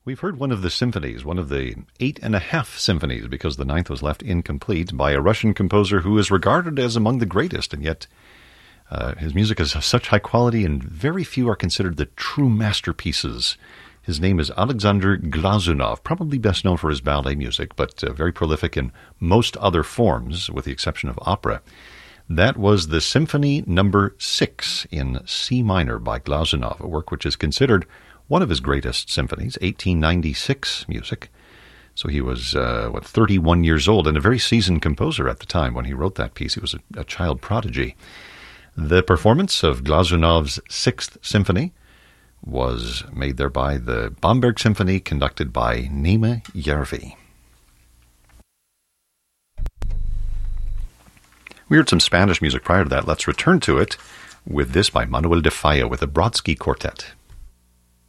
We've heard one of the symphonies, one of the 8.5 symphonies, because the ninth was left incomplete, by a Russian composer who is regarded as among the greatest, and yet his music is of such high quality, and very few are considered the true masterpieces. His name is Alexander Glazunov, probably best known for his ballet music, but very prolific in most other forms, with the exception of opera. That was the Symphony No. 6 in C minor by Glazunov, a work which is considered one of his greatest symphonies, 1896 music. So he was, 31 years old, and a very seasoned composer at the time when he wrote that piece. He was a child prodigy. The performance of Glazunov's Sixth Symphony was made there by the Bamberg Symphony, conducted by Naima Järvi. We heard some Spanish music prior to that. Let's return to it with this by Manuel de Falla with the Brodsky Quartet.